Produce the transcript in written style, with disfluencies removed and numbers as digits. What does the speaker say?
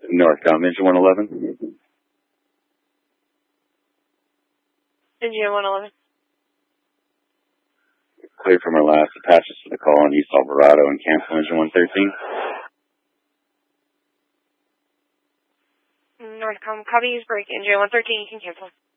Northcom, engine 111. Engine 111. Clear from our last attaches to the call on East Alvarado and cancel engine 113. Northcom, copy, use break, engine 113, you can cancel.